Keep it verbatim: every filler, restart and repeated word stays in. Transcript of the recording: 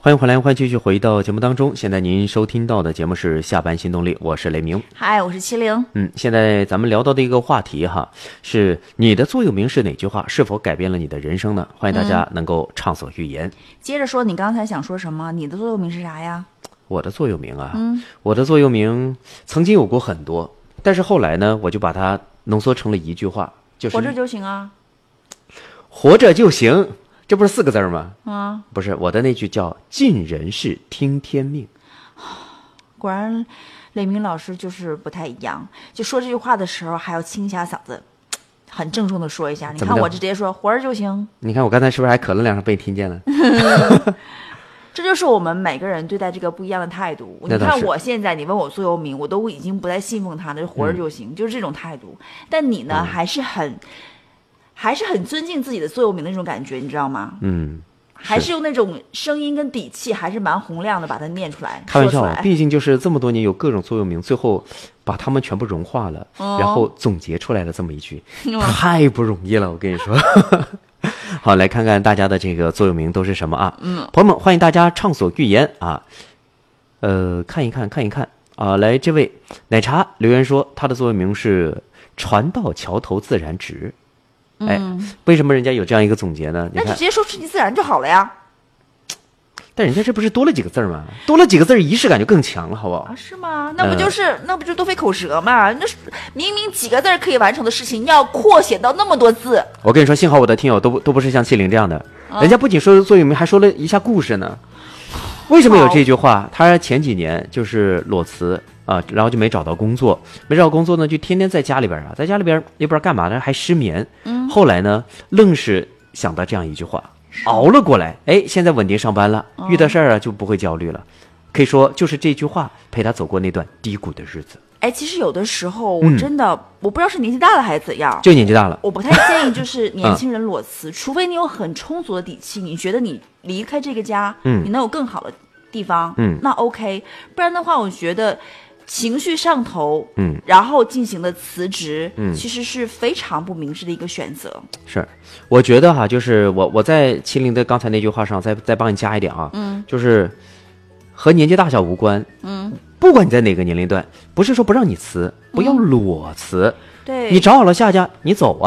欢迎回来，欢迎继续回到节目当中。现在您收听到的节目是下班新动力，我是雷鸣。 嗨，我是七零。 嗯，现在咱们聊到的一个话题哈，是你的座右铭是哪句话？是否改变了你的人生呢？欢迎大家能够畅所欲言。嗯、 接着说，你刚才想说什么？你的座右铭是啥呀？ 我的座右铭啊， 嗯， 我的座右铭曾经有过很多，但是后来呢，我就把它浓缩成了一句话，就是活着就行啊， 活着就行。这不是四个字吗？ 啊， 不是，我的那句叫尽人事听天命。 果然雷鸣老师就是不太一样，就说这句话的时候还要清一下嗓子，很郑重的说一下。你看我直接说活着就行。 你看我刚才是不是还咳了两声被你听见了？ 这就是我们每个人对待这个不一样的态度。你看我现在，你问我座右铭，我都已经不再信奉他的活着就行、嗯、就是这种态度。但你呢、嗯、还是很还是很尊敬自己的座右铭的那种感觉，你知道吗？ 嗯， 还是用那种声音跟底气，还是蛮洪亮的，把它念出来。 开玩笑，毕竟就是这么多年有各种座右铭，最后把它们全部融化了、哦，然后总结出来了这么一句，嗯、太不容易了，我跟你说。好，来看看大家的这个座右铭都是什么啊？ 嗯， 朋友们，欢迎大家畅所欲言啊。呃，看一看，看一看啊。来，这位奶茶留言说，他的座右铭是“船到桥头自然直”。哎，为什么人家有这样一个总结呢？ 那就直接说顺其自然就好了呀。 但人家这不是多了几个字吗？多了几个字，仪式感就更强了，好不好？ 啊，是吗？那不就是、呃、那不就多费口舌吗？那明明几个字可以完成的事情，要扩写到那么多字。 我跟你说，幸好我的听友都不都不是像七零这样的、啊，人家不仅说座右铭，还说了一下故事呢。为什么有这句话？他前几年就是裸辞啊，然后就没找到工作，没找到工作呢，就天天在家里边啊，在家里边也不知道干嘛的，还失眠。 嗯， 后来呢，愣是想到这样一句话。熬了过来，哎，现在稳定上班了，遇到事儿啊就不会焦虑了，可以说就是这句话陪他走过那段低谷的日子。 哎，其实有的时候我真的、嗯、我不知道是年纪大了还是怎样， 就年纪大了， 我不太建议就是年轻人裸辞、嗯，除非你有很充足的底气，你觉得你离开这个家， 嗯， 你能有更好的地方， 嗯， 那 OK， 不然的话，我觉得。情绪上头， 嗯， 然后进行的辞职， 嗯， 其实是非常不明智的一个选择。 是，我觉得哈，就是我我在麒麟的刚才那句话上再再帮你加一点啊， 嗯， 就是和年纪大小无关， 嗯， 不管你在哪个年龄段，不是说不让你辞，不要裸辞， 嗯、对， 你找好了下家，你走啊。